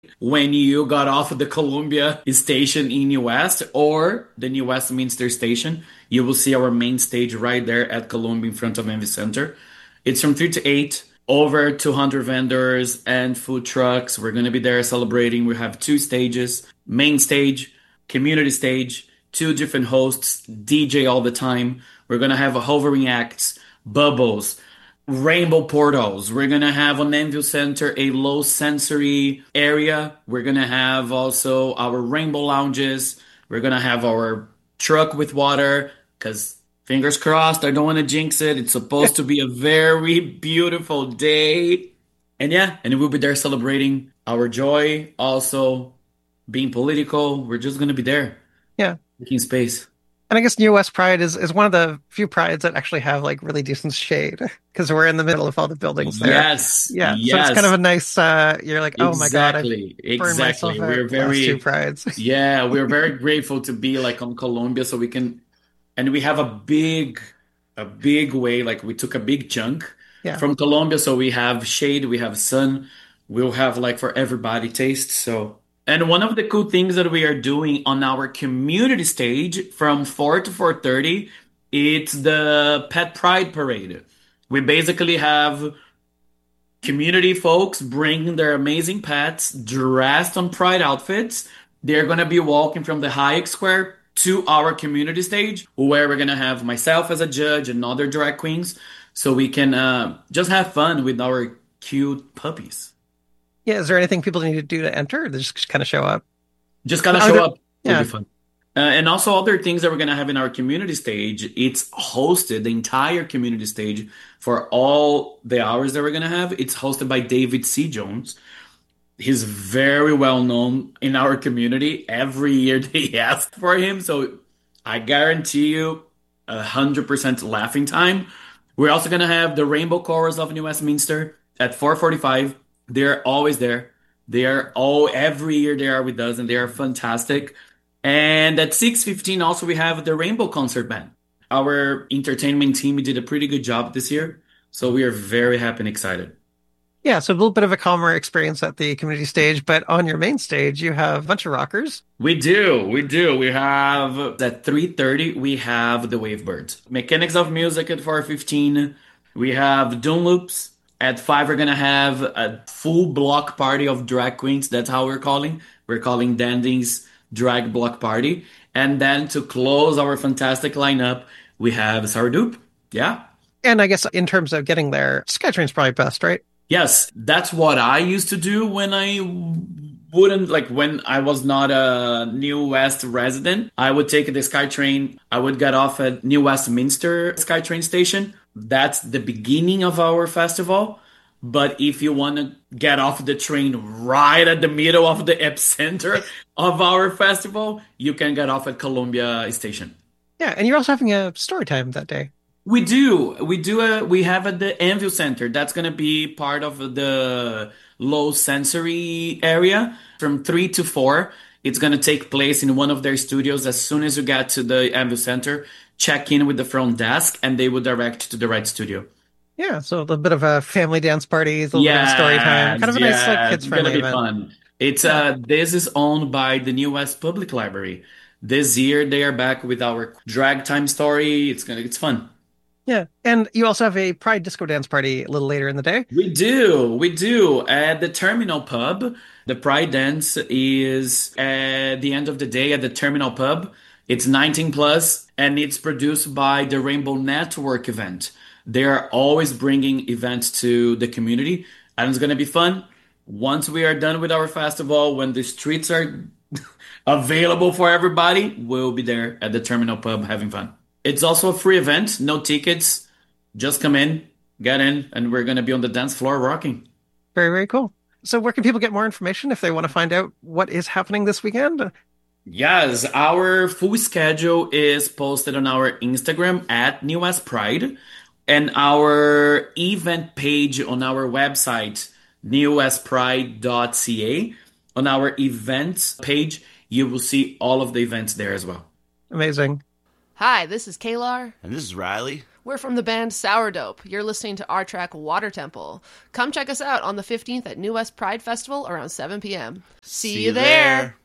when you got off of the Columbia station in New West or the New Westminster station. You will see our main stage right there at Columbia in front of Envy Center. It's from 3 to 8, over 200 vendors and food trucks. We're going to be there celebrating. We have two stages, main stage, community stage, two different hosts, DJ all the time. We're going to have a hovering acts, bubbles, rainbow portals. We're gonna have on Enview Center a low sensory area. We're gonna have also our rainbow lounges. We're gonna have our truck with water because fingers crossed, I don't want to jinx it. It's supposed to be a very beautiful day. And yeah, and we'll be there celebrating our joy, also being political. We're just gonna be there, Yeah. making space. And I guess New West Pride is one of the few prides that actually have like really decent shade because we're in the middle of all the buildings there. Yes, Yeah. So it's kind of yes. a nice, you're like, oh my God, I've Exactly, burned myself exactly. out We're the last two very, prides. yeah, we're very grateful to be like on Colombia so we can, and we have a big way, like we took a big chunk Yeah. from Colombia, so we have shade, we have sun, we'll have like for everybody taste. So, and one of the cool things that we are doing on our community stage from 4 to 4:30, it's the Pet Pride Parade. We basically have community folks bringing their amazing pets dressed on pride outfits. They're going to be walking from the Hayek Square to our community stage, where we're going to have myself as a judge and other drag queens, so we can just have fun with our cute puppies. Yeah. Is there anything people need to do to enter? They just kind of show up. Just kind of Are show there, up. It'll be yeah. fun. And also other things that we're gonna have in our community stage. It's hosted, the entire community stage for all the hours that we're gonna have. It's hosted by David C. Jones. He's very well known in our community. Every year they ask for him, so I guarantee you 100% laughing time. We're also gonna have the Rainbow Chorus of New Westminster at 4:45. They're always there. They are all every year they are with us, and they are fantastic. And at 6:15 also we have the Rainbow Concert Band. Our entertainment team did a pretty good job this year, so we are very happy and excited. Yeah. So a little bit of a calmer experience at the community stage, but on your main stage, you have a bunch of rockers. We do, we do. We have at 3:30 we have the Wavebirds. Mechanics of Music at 4:15. We have Doom Loops. At 5 we're gonna have a full block party of drag queens. That's how we're calling. We're calling Dandy's Drag Block Party. And then to close our fantastic lineup, we have Sardup. Yeah. And I guess in terms of getting there, SkyTrain's probably best, right? Yes, that's what I used to do when I wouldn't like when I was not a New West resident. I would take the SkyTrain. I would get off at New Westminster SkyTrain station. That's the beginning of our festival. But if you want to get off the train right at the middle of the epicenter of our festival, you can get off at Columbia Station. Yeah. And you're also having a story time that day. We do. We have at the Anvil Center. That's gonna be part of the low sensory area from 3 to 4. It's gonna take place in one of their studios. As soon as you get to the Anvil Center, check in with the front desk and they will direct you to the right studio. Yeah. So a little bit of a family dance party, a little bit of a story time, kind Yes, of a nice, like, yes, kids it's gonna friendly be event. fun. It's Yeah. this is owned by the New West Public Library. This year they are back with our drag time story. It's fun. Yeah. And you also have a Pride disco dance party a little later in the day. We do. At the Terminal Pub, the Pride Dance is at the end of the day at the Terminal Pub. It's 19 plus and it's produced by the Rainbow Network event. They are always bringing events to the community and it's going to be fun. Once we are done with our festival, when the streets are available for everybody, we'll be there at the Terminal Pub having fun. It's also a free event, no tickets. Just come in, get in, and we're gonna be on the dance floor rocking. Very, very cool. So where can people get more information if they want to find out what is happening this weekend? Yes, our full schedule is posted on our Instagram at New West Pride and our event page on our website, newwestpride.ca. On our events page, you will see all of the events there as well. Amazing. Hi, this is Kalar. And this is Riley. We're from the band Sourdope. You're listening to our track Water Temple. Come check us out on the 15th at New West Pride Festival around 7 p.m. See you there.